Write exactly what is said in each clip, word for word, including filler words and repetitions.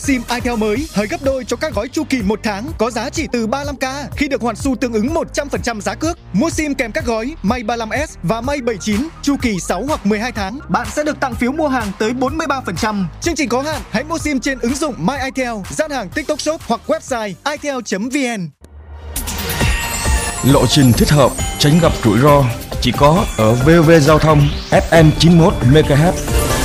SIM Itel mới hơi gấp đôi cho các gói chu kỳ một tháng có giá chỉ từ ba mươi lăm k khi được hoàn xu tương ứng một trăm phần trăm giá cước. Mua SIM kèm các gói Mate ba mươi lăm S và Mate bảy mươi chín chu kỳ sáu hoặc mười hai tháng, bạn sẽ được tặng phiếu mua hàng tới bốn mươi ba phần trăm. Chương trình có hạn, hãy mua SIM trên ứng dụng My Itel, gian hàng TikTok Shop hoặc website itel chấm vn. Lộ trình thích hợp, tránh gặp rủi ro chỉ có ở vê o vê Giao thông ép em chín mươi mốt mê ga héc.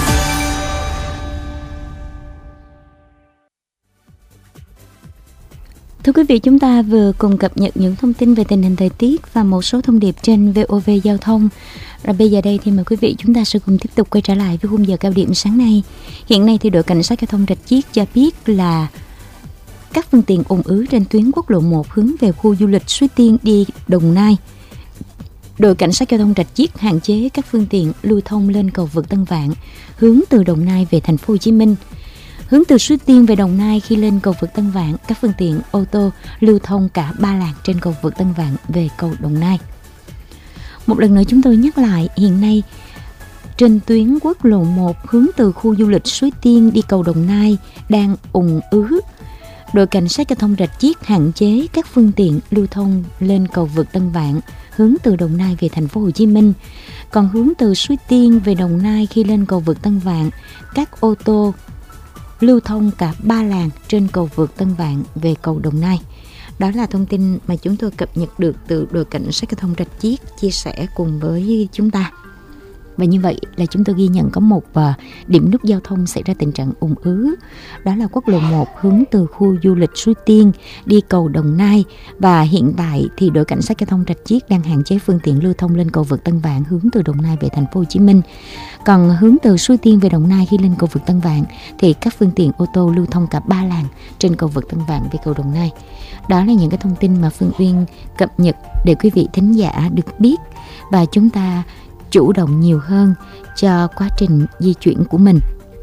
Thưa quý vị, chúng ta vừa cùng cập nhật những thông tin về tình hình thời tiết và một số thông điệp trên vê o vê Giao thông. Rồi bây giờ đây thì mời quý vị chúng ta sẽ cùng tiếp tục quay trở lại với khung giờ cao điểm sáng nay. Hiện nay thì đội cảnh sát giao thông Rạch Chiếc cho biết là các phương tiện ùn ứ trên tuyến quốc lộ một hướng về khu du lịch Suối Tiên đi Đồng Nai. Đội cảnh sát giao thông Rạch Chiếc hạn chế các phương tiện lưu thông lên cầu vượt Tân Vạn hướng từ Đồng Nai về thành phố Hồ Chí Minh. Hướng từ Suối Tiên về Đồng Nai khi lên cầu vượt Tân Vạn, các phương tiện ô tô lưu thông cả ba làn trên cầu vượt Tân Vạn về cầu Đồng Nai. Một lần nữa chúng tôi nhắc lại, hiện nay trên tuyến quốc lộ một hướng từ khu du lịch Suối Tiên đi cầu Đồng Nai đang ùn ứ. Đội cảnh sát giao thông Rạch Chiếc hạn chế các phương tiện lưu thông lên cầu vượt Tân Vạn hướng từ Đồng Nai về thành phố Hồ Chí Minh. Còn hướng từ Suối Tiên về Đồng Nai khi lên cầu vượt Tân Vạn, các ô tô lưu thông cả ba làn trên cầu vượt Tân Vạn về cầu Đồng Nai. Đó là thông tin mà chúng tôi cập nhật được từ đội cảnh sát giao thông Rạch Chiếc chia sẻ cùng với chúng ta. Và như vậy là chúng tôi ghi nhận có một uh, điểm nút giao thông xảy ra tình trạng ùn ứ. Đó là quốc lộ một hướng từ khu du lịch Suối Tiên đi cầu Đồng Nai. Và hiện tại thì đội cảnh sát giao thông Rạch Chiếc đang hạn chế phương tiện lưu thông lên cầu vượt Tân Vạn hướng từ Đồng Nai về thành phố Hồ Chí Minh. Còn hướng từ Suối Tiên về Đồng Nai khi lên cầu vượt Tân Vạn thì các phương tiện ô tô lưu thông cả ba làn trên cầu vượt Tân Vạn về cầu Đồng Nai. Đó là những cái thông tin mà Phương Uyên cập nhật để quý vị thính giả được biết và chúng ta chủ động nhiều hơn cho quá trình di chuyển của mình.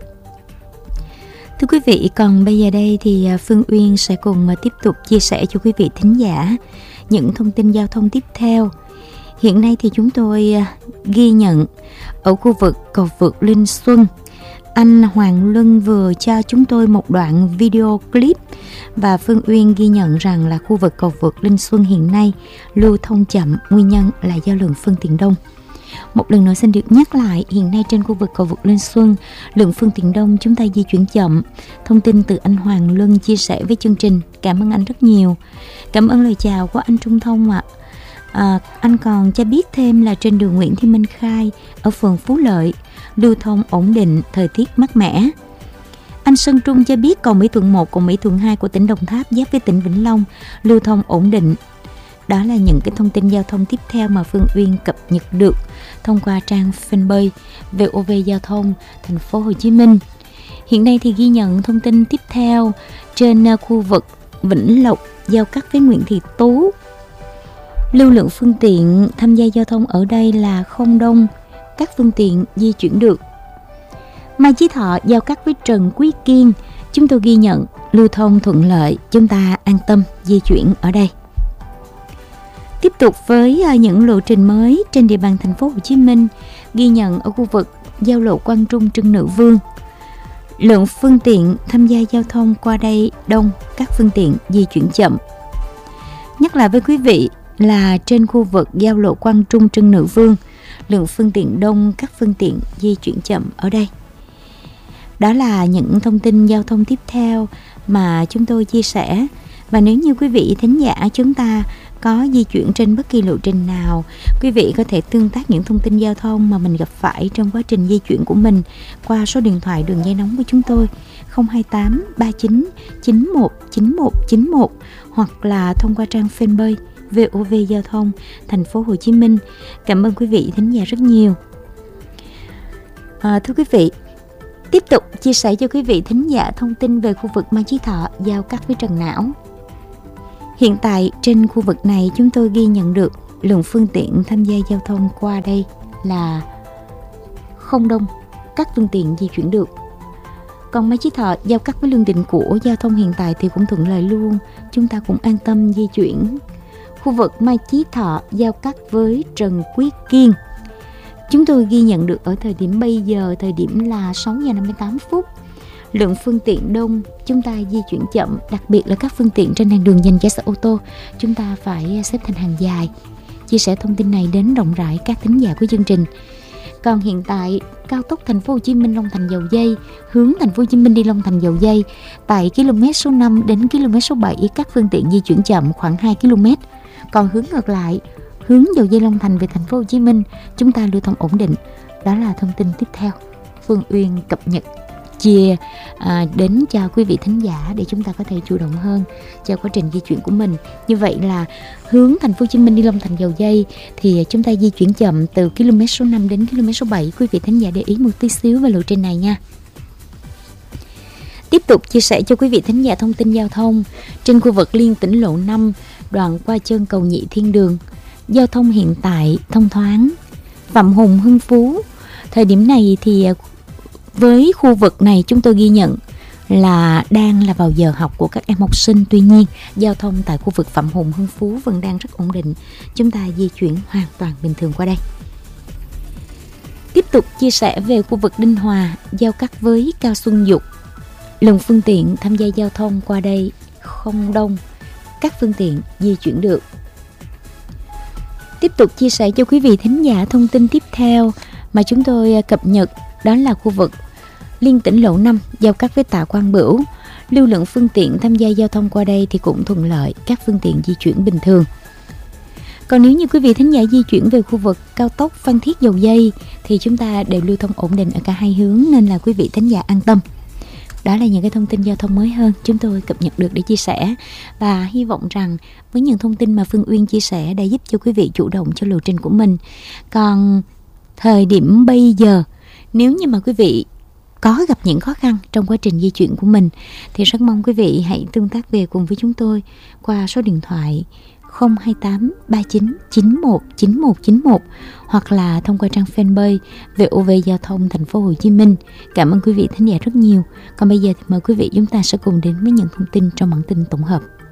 Thưa quý vị, còn bây giờ đây thì Phương Uyên sẽ cùng tiếp tục chia sẻ cho quý vị thính giả những thông tin giao thông tiếp theo. Hiện nay thì chúng tôi ghi nhận ở khu vực cầu vượt Linh Xuân, anh Hoàng Luân vừa cho chúng tôi một đoạn video clip và Phương Uyên ghi nhận rằng là khu vực cầu vượt Linh Xuân hiện nay lưu thông chậm, nguyên nhân là do lượng phương tiện đông. Một lần nữa xin được nhắc lại, hiện nay trên khu vực cầu vượt Linh Xuân, lượng phương tiện đông, chúng ta di chuyển chậm. Thông tin từ anh Hoàng Luân chia sẻ với chương trình. Cảm ơn anh rất nhiều. Cảm ơn lời chào của anh Trung Thông ạ. À, anh còn cho biết thêm là trên đường Nguyễn Thị Minh Khai ở phường Phú Lợi, lưu thông ổn định, thời tiết mát mẻ. Anh Sơn Trung cho biết cầu Mỹ Thuận một, cầu Mỹ Thuận hai của tỉnh Đồng Tháp giáp với tỉnh Vĩnh Long, lưu thông ổn định. Đó là những cái thông tin giao thông tiếp theo mà Phương Uyên cập nhật được thông qua trang fanpage vê o vê Giao thông thành phố Hồ Chí Minh. Hiện nay thì ghi nhận thông tin tiếp theo trên khu vực Vĩnh Lộc giao cắt với Nguyễn Thị Tú. Lưu lượng phương tiện tham gia giao thông ở đây là không đông, các phương tiện di chuyển được. Mai Chí Thọ giao cắt với Trần Quý Kiên, chúng tôi ghi nhận lưu thông thuận lợi, chúng ta an tâm di chuyển ở đây. Tiếp tục với những lộ trình mới trên địa bàn thành phố Hồ Chí Minh, ghi nhận ở khu vực giao lộ Quang Trung Trưng Nữ Vương. Lượng phương tiện tham gia giao thông qua đây đông, các phương tiện di chuyển chậm. Nhắc lại với quý vị là trên khu vực giao lộ Quang Trung Trưng Nữ Vương, lượng phương tiện đông, các phương tiện di chuyển chậm ở đây. Đó là những thông tin giao thông tiếp theo mà chúng tôi chia sẻ. Và nếu như quý vị thính giả chúng ta có di chuyển trên bất kỳ lộ trình nào, quý vị có thể tương tác những thông tin giao thông mà mình gặp phải trong quá trình di chuyển của mình qua số điện thoại đường dây nóng của chúng tôi không hai tám ba chín chín một chín một chín một hoặc là thông qua trang fanpage vê o vê Giao thông thành phố Hồ Chí Minh. Cảm ơn quý vị thính giả rất nhiều. À, thưa quý vị, tiếp tục chia sẻ cho quý vị thính giả thông tin về khu vực Mai Chí Thọ giao cắt với Trần Não. Hiện tại trên khu vực này chúng tôi ghi nhận được lượng phương tiện tham gia giao thông qua đây là không đông, các phương tiện di chuyển được. Còn Mai Chí Thọ giao cắt với Lương Định của giao thông hiện tại thì cũng thuận lợi luôn, chúng ta cũng an tâm di chuyển. Khu vực Mai Chí Thọ giao cắt với Trần Quý Kiên, chúng tôi ghi nhận được ở thời điểm bây giờ, thời điểm là sáu giờ năm mươi tám phút, lượng phương tiện đông, chúng ta di chuyển chậm, đặc biệt là các phương tiện trên làn đường dành cho xe ô tô, chúng ta phải xếp thành hàng dài. Chia sẻ thông tin này đến rộng rãi các thính giả của chương trình. Còn hiện tại, cao tốc Thành phố Hồ Chí Minh Long Thành Dầu Giây hướng Thành phố Hồ Chí Minh đi Long Thành Dầu Giây tại km số năm đến km số bảy, các phương tiện di chuyển chậm khoảng hai ki lô mét. Còn hướng ngược lại, hướng Dầu Giây Long Thành về Thành phố Hồ Chí Minh, chúng ta lưu thông ổn định. Đó là thông tin tiếp theo Phương Uyên cập nhật chia à, đến cho quý vị thính giả để chúng ta có thể chủ động hơn cho quá trình di chuyển của mình. Như vậy là hướng Thành phố Hồ Chí Minh đi Long Thành Dầu Giây thì chúng ta di chuyển chậm từ km số năm đến km số bảy. Quý vị thính giả để ý một tí xíu về lộ trình này nha. Tiếp tục chia sẻ cho quý vị thính giả thông tin giao thông trên khu vực liên tỉnh lộ năm, đoạn qua chân cầu Nhị Thiên Đường. Giao thông hiện tại thông thoáng. Phạm Hùng, Hưng Phú. Thời điểm này thì với khu vực này chúng tôi ghi nhận là đang là vào giờ học của các em học sinh. Tuy nhiên, giao thông tại khu vực Phạm Hùng, Hưng Phú vẫn đang rất ổn định. Chúng ta di chuyển hoàn toàn bình thường qua đây. Tiếp tục chia sẻ về khu vực Đinh Hòa, giao cắt với Cao Xuân Dục. Lượng phương tiện tham gia giao thông qua đây không đông, các phương tiện di chuyển được. Tiếp tục chia sẻ cho quý vị thính giả thông tin tiếp theo mà chúng tôi cập nhật, đó là khu vực liên tỉnh lộ năm, giao cắt với Tạ Quang Bửu. Lưu lượng phương tiện tham gia giao thông qua đây thì cũng thuận lợi, các phương tiện di chuyển bình thường. Còn nếu như quý vị thính giả di chuyển về khu vực cao tốc Phan Thiết Dầu Giây thì chúng ta đều lưu thông ổn định ở cả hai hướng, nên là quý vị thính giả an tâm. Đó là những cái thông tin giao thông mới hơn chúng tôi cập nhật được để chia sẻ. Và hy vọng rằng với những thông tin mà Phương Uyên chia sẻ đã giúp cho quý vị chủ động cho lộ trình của mình. Còn thời điểm bây giờ, nếu như mà quý vị có gặp những khó khăn trong quá trình di chuyển của mình thì rất mong quý vị hãy tương tác về cùng với chúng tôi qua số điện thoại không hai tám ba chín chín một chín một chín một hoặc là thông qua trang fanpage vê o vê Giao thông Thành phố Hồ Chí Minh. Cảm ơn quý vị thính giả rất nhiều. Còn bây giờ thì mời quý vị chúng ta sẽ cùng đến với những thông tin trong bản tin tổng hợp.